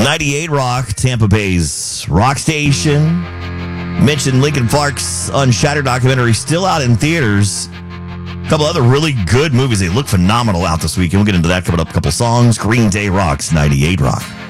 98 Rock, Tampa Bay's rock station. Mentioned Lincoln Park's Unshattered documentary, still out in theaters. A couple other really good movies. They look phenomenal out this week. And we'll get into that coming up. A couple songs. Green Day rocks, 98 Rock.